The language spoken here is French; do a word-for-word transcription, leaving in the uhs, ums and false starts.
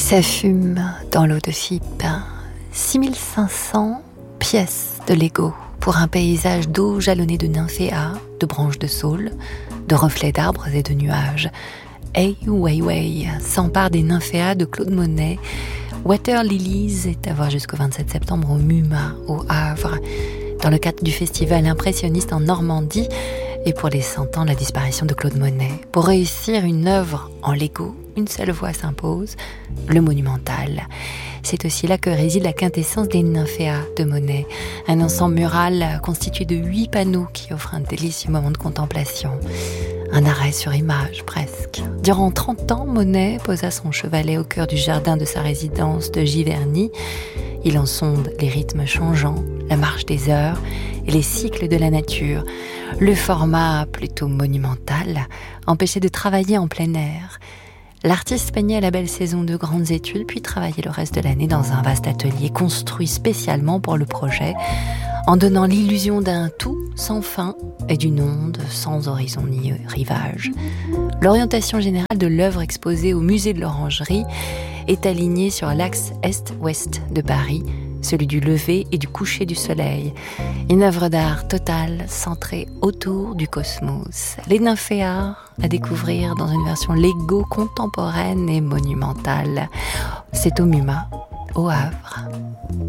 Ça fume dans l'eau de Fippe. six mille cinq cents pièces de Lego pour un paysage d'eau jalonné de nymphéas, de branches de saule, de reflets d'arbres et de nuages. Ai Weiwei s'empare des nymphéas de Claude Monet. Water Lilies est à voir jusqu'au vingt-sept septembre au MUMA, au Havre, dans le cadre du festival impressionniste en Normandie et pour les cent ans de la disparition de Claude Monet. Pour réussir une œuvre en Lego, une seule voie s'impose, le monumental. C'est aussi là que réside la quintessence des nymphéas de Monet, un ensemble mural constitué de huit panneaux qui offre un délicieux moment de contemplation. Un arrêt sur image, presque. Durant trente ans, Monet posa son chevalet au cœur du jardin de sa résidence de Giverny. Il en sonde les rythmes changeants, la marche des heures et les cycles de la nature. Le format plutôt monumental empêchait de travailler en plein air. L'artiste peignait la belle saison de grandes études, puis travaillait le reste de l'année dans un vaste atelier construit spécialement pour le projet, en donnant l'illusion d'un tout sans fin et d'une onde sans horizon ni rivage. L'orientation générale de l'œuvre exposée au musée de l'Orangerie est alignée sur l'axe est-ouest de Paris, celui du lever et du coucher du soleil. Une œuvre d'art totale centrée autour du cosmos. Les nymphéas à découvrir dans une version Lego contemporaine et monumentale. C'est au MUMA, au Havre.